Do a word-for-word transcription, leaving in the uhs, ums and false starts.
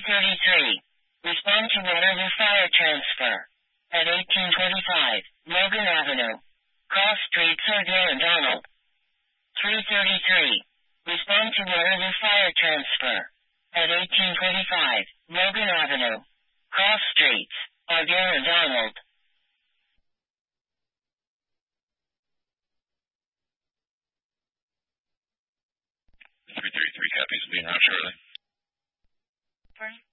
thirty-three. Respond to whatever fire transfer. At eighteen twenty-five, Logan Avenue. Cross Street, Sergey and Donald. three thirty-three. Respond to whatever fire transfer. At eighteen twenty-five, Logan Avenue. Cross Streets, Adair and Donald. three thirty-three copies will be in route shortly. First